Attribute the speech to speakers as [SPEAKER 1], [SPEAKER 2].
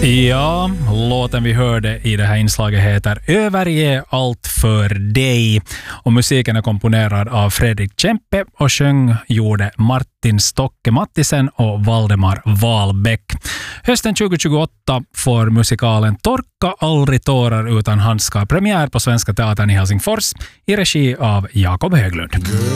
[SPEAKER 1] Ja, låten vi hörde i det här inslaget heter Överge allt för dig. Och musiken är komponerad av Fredrik Kempe och gjorde Martin Stocke Mattisen och Valdemar Wahlbeck. Hösten 2028 får musikalen Torka aldrig tårar utan handskar premiär på Svenska Teatern i Helsingfors i regi av Jakob Höglund.